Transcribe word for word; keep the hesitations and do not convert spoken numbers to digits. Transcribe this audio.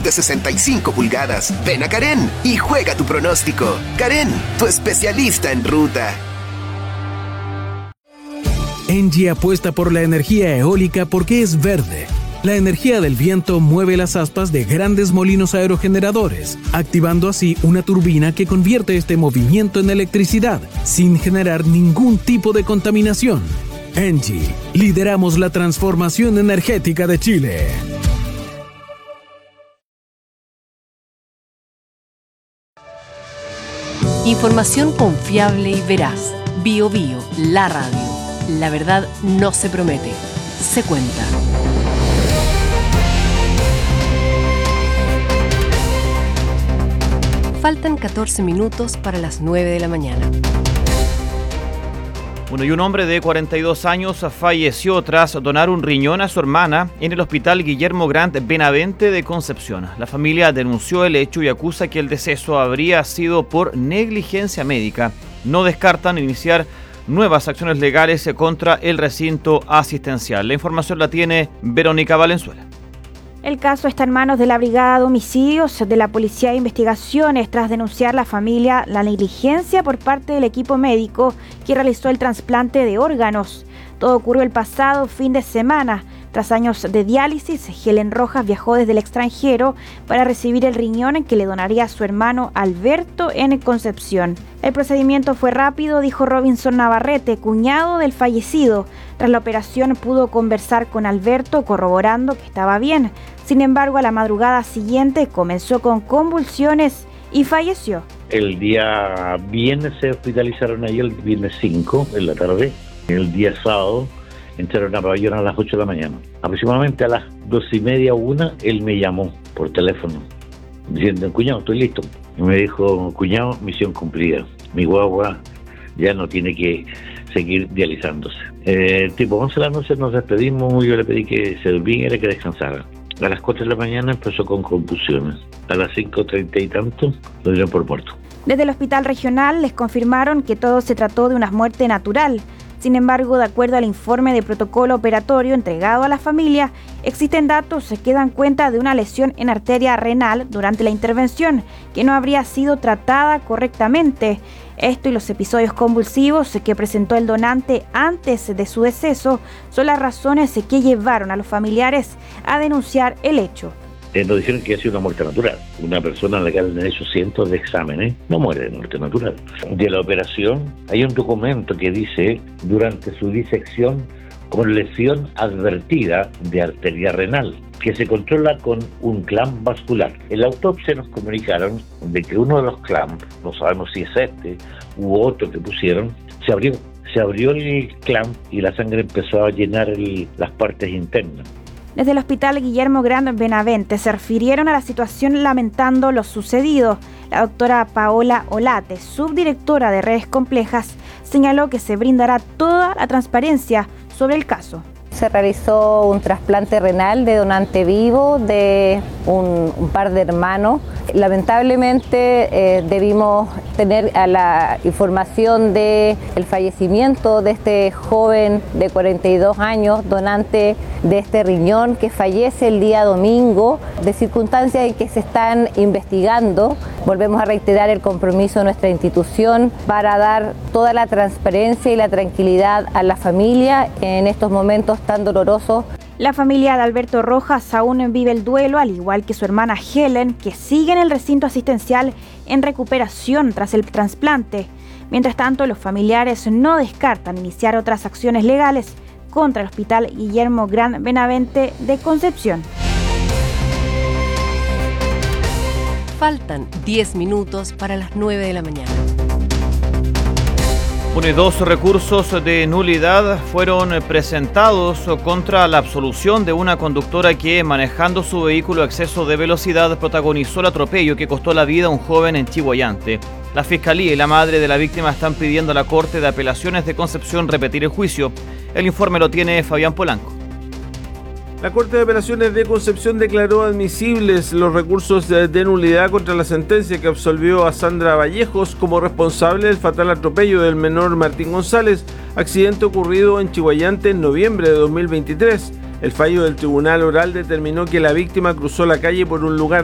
de sesenta y cinco pulgadas. Ven a Carén y juega tu pronóstico. Carén, tu especialista en ruta. Engie apuesta por la energía eólica porque es verde. La energía del viento mueve las aspas de grandes molinos aerogeneradores, activando así una turbina que convierte este movimiento en electricidad, sin generar ningún tipo de contaminación. Engie, lideramos la transformación energética de Chile. Información confiable y veraz. Bio Bio, la radio. La verdad no se promete, se cuenta. Faltan catorce minutos para las nueve de la mañana. Bueno, y un hombre de cuarenta y dos años falleció tras donar un riñón a su hermana en el hospital Guillermo Grant Benavente de Concepción. La familia denunció el hecho y acusa que el deceso habría sido por negligencia médica. No descartan iniciar nuevas acciones legales contra el recinto asistencial. La información la tiene Verónica Valenzuela. El caso está en manos de la Brigada de Homicidios de la Policía de Investigaciones tras denunciar la familia la negligencia por parte del equipo médico que realizó el trasplante de órganos. Todo ocurrió el pasado fin de semana. Tras años de diálisis, Helen Rojas viajó desde el extranjero para recibir el riñón que le donaría a su hermano Alberto en Concepción. El procedimiento fue rápido, dijo Robinson Navarrete, cuñado del fallecido. Tras la operación pudo conversar con Alberto corroborando que estaba bien. Sin embargo, a la madrugada siguiente comenzó con convulsiones y falleció. El día viernes se hospitalizaron ahí, el viernes cinco en la tarde. El día sábado entraron a pabellón a las ocho de la mañana. Aproximadamente a las doce y media o una, él me llamó por teléfono, diciendo, cuñado, estoy listo. Y me dijo, cuñado, misión cumplida. Mi guagua ya no tiene que seguir dializándose. Eh, tipo once de la noche nos despedimos, yo le pedí que se durmiera, que descansara. A las cuatro de la mañana empezó con convulsiones. A las cinco treinta y tanto lo dieron por muerto. Desde el hospital regional les confirmaron que todo se trató de una muerte natural. Sin embargo, de acuerdo al informe de protocolo operatorio entregado a la familia, existen datos que dan cuenta de una lesión en arteria renal durante la intervención, que no habría sido tratada correctamente. Esto y los episodios convulsivos que presentó el donante antes de su deceso son las razones que llevaron a los familiares a denunciar el hecho. Eh, nos dijeron que ha sido una muerte natural. Una persona a la que han hecho cientos de exámenes no muere de muerte natural. De la operación hay un documento que dice, durante su disección, con lesión advertida de arteria renal, que se controla con un clamp vascular. En la autopsia nos comunicaron de que uno de los clamps, no sabemos si es este u otro que pusieron, se abrió. Se abrió el clamp y la sangre empezó a llenar el, las partes internas. Desde el hospital Guillermo Grant Benavente se refirieron a la situación lamentando lo sucedido. La doctora Paola Olate, subdirectora de Redes Complejas, señaló que se brindará toda la transparencia sobre el caso. Se realizó un trasplante renal de donante vivo de un, un par de hermanos. Lamentablemente eh, debimos tener a la información del fallecimiento de este joven de cuarenta y dos años, donante de este riñón, que fallece el día domingo, de circunstancias en que se están investigando. Volvemos a reiterar el compromiso de nuestra institución para dar toda la transparencia y la tranquilidad a la familia en estos momentos tan dolorosos. La familia de Alberto Rojas aún vive el duelo, al igual que su hermana Helen, que sigue en el recinto asistencial en recuperación tras el trasplante. Mientras tanto, los familiares no descartan iniciar otras acciones legales contra el Hospital Guillermo Grant Benavente de Concepción. Faltan diez minutos para las nueve de la mañana. Bueno, dos recursos de nulidad fueron presentados contra la absolución de una conductora que, manejando su vehículo a exceso de velocidad, protagonizó el atropello que costó la vida a un joven en Chillhuayante. La Fiscalía y la madre de la víctima están pidiendo a la Corte de Apelaciones de Concepción repetir el juicio. El informe lo tiene Fabián Polanco. La Corte de Apelaciones de Concepción declaró admisibles los recursos de nulidad contra la sentencia que absolvió a Sandra Vallejos como responsable del fatal atropello del menor Martín González, accidente ocurrido en Chillhuayante en noviembre de dos mil veintitrés. El fallo del Tribunal Oral determinó que la víctima cruzó la calle por un lugar